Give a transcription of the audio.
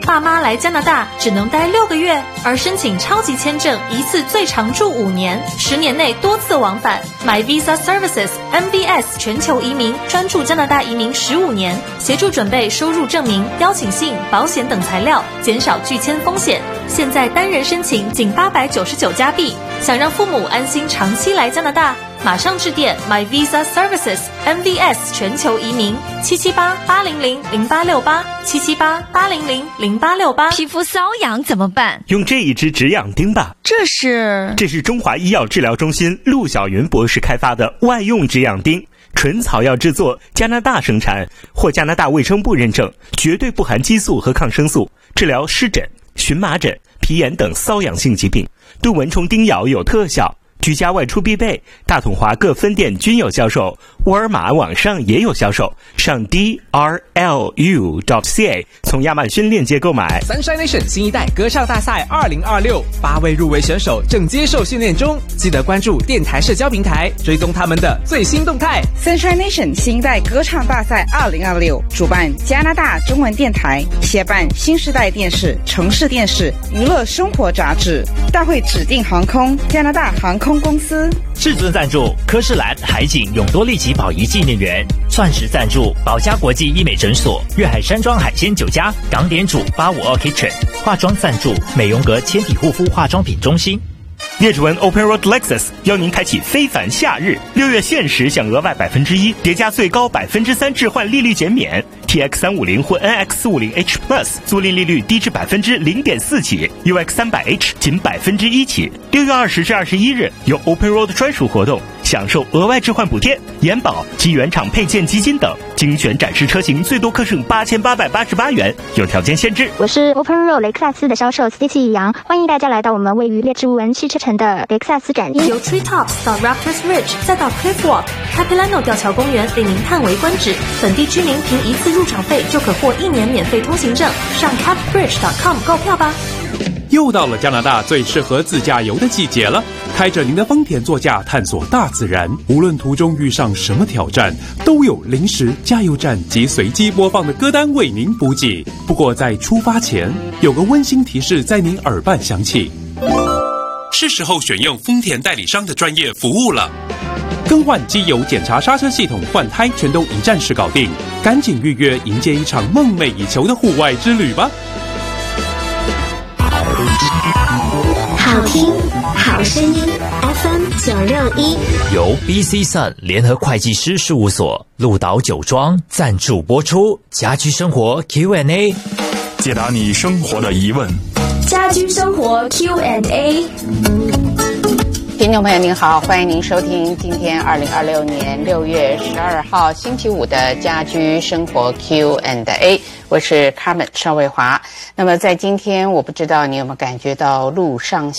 爸妈来加拿大只能待6个月，而申请超级签证一次最长住5年，10年内多次往返。My Visa Services MVS 全球移民专注加拿大移民15年，协助准备收入证明、邀请信、保险等材料，减少拒签风险。现在单人申请仅899加币，想让父母安心长期来加拿大，马上致电 My Visa Services MVS 全球移民778-800-0868 皮肤瘙痒怎么办？ 用这一支止痒钉吧。 这是中华医药治疗中心陆小云博士开发的万用止痒钉，纯草药制作，加拿大生产，获加拿大卫生部认证，绝对不含激素和抗生素，治疗湿疹、荨麻疹、皮炎等瘙痒性疾病，对蚊虫叮咬有特效，居家外出必备，大统华各分店均有销售，沃尔玛网上也有销售，上 drlu.ca 从亚马逊链接购买。 Sunshine Nation 新一代歌唱大赛2026，8位入围选手正接受训练中，记得关注电台社交平台，追踪他们的最新动态。 Sunshine Nation 新一代歌唱大赛2026主办加拿大中文电台，协办新时代电视、城市电视、娱乐生活杂志，大会指定航空加拿大航空公司， 至尊赞助科仕兰海景永多利奇宝仪纪念园，钻石赞助宝嘉国际医美诊所、粤海山庄海鲜酒家、港点主852 Kitchen， 化妆赞助美容阁纤体护肤化妆品中心。 叶志文 Open Road Lexus 邀您开启非凡夏日，6月限时享额外1%，叠加最高3%置换利率减免。TX 350或 NX 450H Plus 租赁利率低至0.4%起 ，UX 300H 仅1%起。6月20至21日有 Open Road 专属活动，享受额外置换补贴、延保及原厂配件基金等，精选展示车型最多可省8888元，有条件限制。 我是 Open Road 雷克萨斯的销售 Stacy 杨，欢迎大家来到我们位于列治文汽车城的雷克萨斯展。 由 Treetops 到 Raptors Ridge， 再到 Cliff Walk、Capilano 吊桥公园，令您叹为观止。本地居民凭一次入场费就可获1年免费通行证，上 capbridge.com 购票吧。 又到了加拿大最适合自驾游的季节了，开着您的丰田座驾探索大自然，无论途中遇上什么挑战，都有临时加油站及随机播放的歌单为您补给。不过在出发前，有个温馨提示在您耳畔响起，是时候选用丰田代理商的专业服务了。更换机油、检查刹车系统、换胎，全都一站式搞定，赶紧预约，迎接一场梦寐以求的户外之旅吧！ 好听，好声音 ，FM 961， 由 BC Sun 联合会计师事务所、鹿岛酒庄赞助播出。家居生活 Q&A， 解答你生活的疑问。 家居生活 Q&A。 听众朋友您好，欢迎您收听今天2026年6月12号星期五的家居生活 Q&A， 我是 Carmen 邵卫华。那么在今天，我不知道你有没有感觉到路上